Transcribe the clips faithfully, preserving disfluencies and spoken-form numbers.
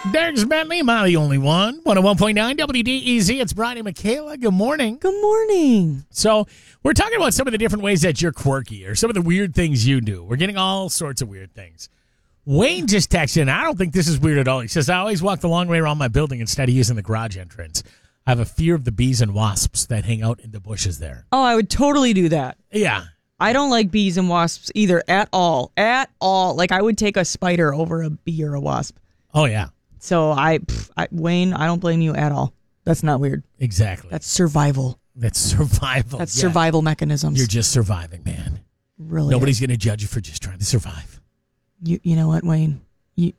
There's Bentley. Am I the only one? one oh one point nine W D E Z. It's Brian and Michaela. Good morning. Good morning. So we're talking about some of the different ways that you're quirky or some of the weird things you do. We're getting all sorts of weird things. Wayne just texted in. I don't think this is weird at all. He says, I always walk the long way around my building instead of using the garage entrance. I have a fear of the bees and wasps that hang out in the bushes there. Oh, I would totally do that. Yeah. I don't like bees and wasps either at all. At all. Like, I would take a spider over a bee or a wasp. Oh, yeah. So, I, pff, I Wayne, I don't blame you at all. That's not weird. Exactly. That's survival. That's survival. That's yeah. survival mechanisms. You're just surviving, man. Really. Nobody's going to judge you for just trying to survive. You you know what, Wayne? You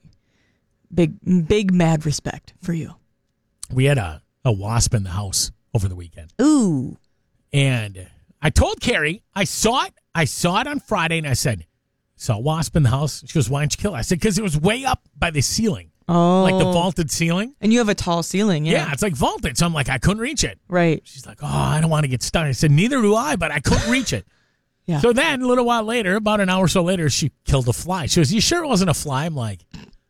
big big mad respect for you. We had a, a wasp in the house over the weekend. Ooh. And I told Carrie, I saw it. I saw it on Friday, and I said, saw a wasp in the house. She goes, why didn't you kill it? I said, because it was way up by the ceiling. Oh. Like the vaulted ceiling. And you have a tall ceiling, yeah. Yeah, it's like vaulted. So I'm like, I couldn't reach it. Right. She's like, oh, I don't want to get stuck. I said, neither do I, but I couldn't reach it. Yeah. So then, a little while later, about an hour or so later, she killed a fly. She goes, you sure it wasn't a fly? I'm like,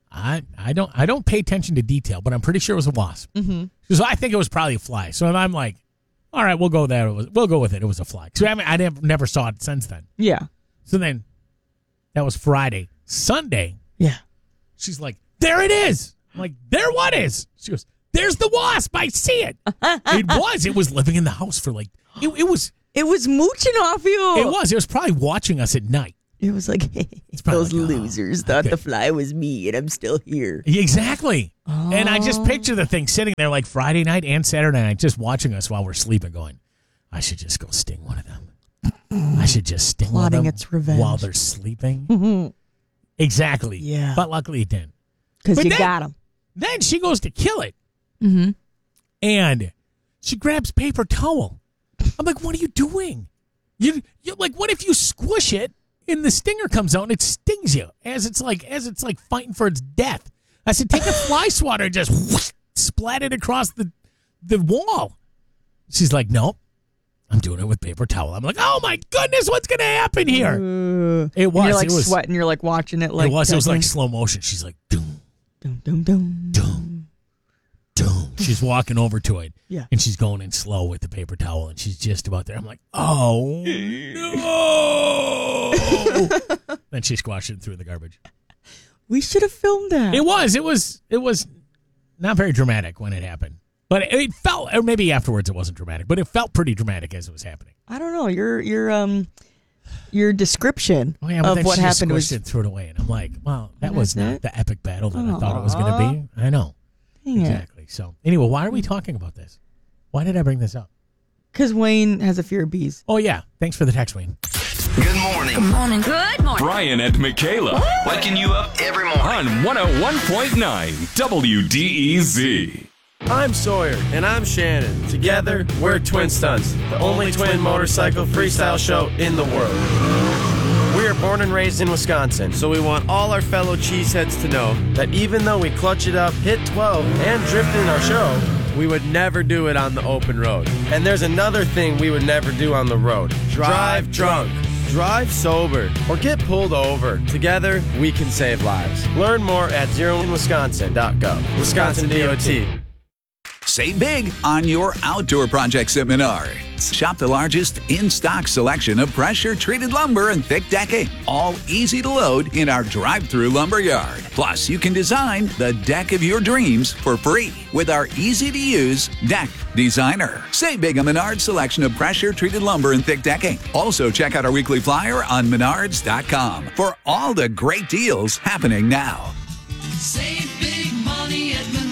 I I don't I don't pay attention to detail, but I'm pretty sure it was a wasp. Mm-hmm. She goes, I think it was probably a fly. So I'm like, all right, we'll go there. It was, we'll go with it. It was a fly. So I, mean, I never, never saw it since then. Yeah. So then, that was Friday. Sunday, Yeah. she's like, there it is. I'm like, there what is? She goes, there's the wasp. I see it. It was. It was living in the house for like, it, it was. It was mooching off you. It was. It was probably watching us at night. It was like, those those like, oh, losers thought okay. the fly was me and I'm still here. Exactly. Oh. And I just picture the thing sitting there like Friday night and Saturday night, just watching us while we're sleeping, going, I should just go sting one of them. I should just sting one of Plotting them its revenge. while they're sleeping. Exactly. Yeah. But luckily it didn't. Because But you then- got him. Then she goes to kill it. Mm-hmm. And she grabs paper towel. I'm like, what are you doing? You you like, what if you squish it and the stinger comes out and it stings you as it's like as it's like fighting for its death? I said, take a fly swatter and just whoosh, splat it across the the wall. She's like, nope, I'm doing it with paper towel. I'm like, oh my goodness, what's gonna happen here? Uh, it was. You're like it was, sweating. You're like watching it. Like it was. It was like definitely- slow motion. She's like, doom, Dum, dum, dum. doom, doom. She's walking over to it. Yeah. And she's going in slow with the paper towel, and she's just about there. I'm like, oh, no. Then she squashed it through the garbage. We should have filmed that. It was. It was. It was not very dramatic when it happened. But it, it felt, or maybe afterwards it wasn't dramatic, but it felt pretty dramatic as it was happening. I don't know. Your your um your description Oh, yeah, but of then what she just happened squished was it and threw it away. And I'm like, well, that And was that's not it? the epic battle that I thought it was going Aw. to be. I know. dang it. Exactly. So, anyway, why are we talking about this? Why did I bring this up? Because Wayne has a fear of bees. Oh, yeah. Thanks for the text, Wayne. Good morning. Good morning. Good morning. Brian and Michaela Waking you up every morning. on one oh one point nine W D E Z. I'm Sawyer. And I'm Shannon. Together, we're Twin Stunts, the only twin motorcycle freestyle show in the world. We are born and raised in Wisconsin, so we want all our fellow cheeseheads to know that even though we clutch it up, hit twelve, and drift in our show, we would never do it on the open road. And there's another thing we would never do on the road. Drive drunk. Drive sober or get pulled over. Together, we can save lives. Learn more at zero in wisconsin dot gov. Wisconsin D O T. Save big on your outdoor projects at Menards. Shop the largest in-stock selection of pressure-treated lumber and thick decking, all easy to load in our drive-through lumber yard. Plus, you can design the deck of your dreams for free with our easy-to-use Deck Designer. Save big on Menards' selection of pressure-treated lumber and thick decking. Also, check out our weekly flyer on menards dot com for all the great deals happening now. Save big money at Menards.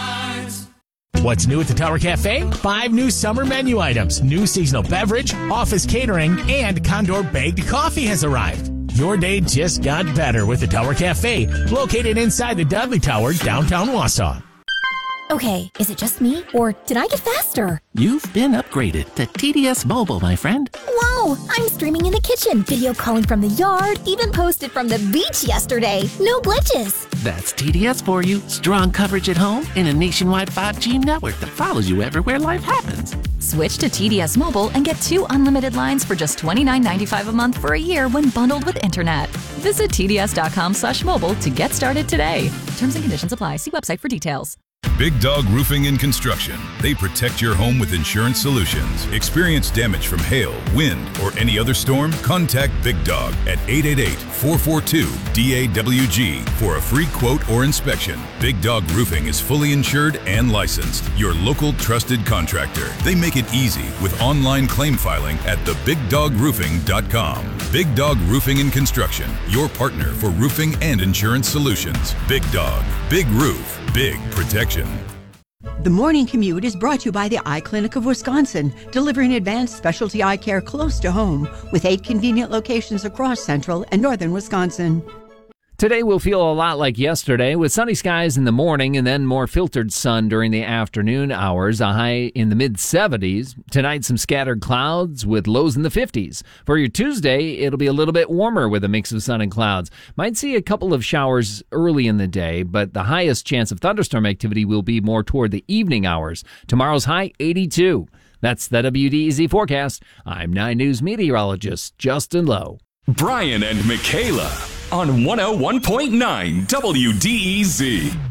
What's new at the Tower Cafe? Five new summer menu items, new seasonal beverage, office catering, and Condor bagged coffee has arrived. Your day just got better with the Tower Cafe, located inside the Dudley Tower, downtown Wausau. Okay, is it just me, or did I get faster? You've been upgraded to T D S Mobile, my friend. Whoa, I'm streaming in the kitchen, video calling from the yard, even posted from the beach yesterday. No glitches. That's T D S for you. Strong coverage at home and a nationwide five G network that follows you everywhere life happens. Switch to T D S Mobile and get two unlimited lines for just twenty-nine ninety-five a month for a year when bundled with internet. Visit tds.com slash mobile to get started today. Terms and conditions apply. See website for details. Big Dog Roofing and Construction. They protect your home with insurance solutions. Experience damage from hail, wind, or any other storm? Contact Big Dog at eight eight eight, four four two, D A W G for a free quote or inspection. Big Dog Roofing is fully insured and licensed. Your local trusted contractor. They make it easy with online claim filing at the big dog roofing dot com. Big Dog Roofing and Construction. Your partner for roofing and insurance solutions. Big Dog. Big roof. Big protection. The Morning Commute is brought to you by the Eye Clinic of Wisconsin, delivering advanced specialty eye care close to home with eight convenient locations across central and northern Wisconsin. Today will feel a lot like yesterday, with sunny skies in the morning and then more filtered sun during the afternoon hours, a high in the mid seventies. Tonight, some scattered clouds with lows in the fifties. For your Tuesday, it'll be a little bit warmer with a mix of sun and clouds. Might see a couple of showers early in the day, but the highest chance of thunderstorm activity will be more toward the evening hours. Tomorrow's high, eighty-two. That's the W D E Z forecast. I'm nine News meteorologist Justin Lowe. Brian and Michaela on one oh one point nine W D E Z.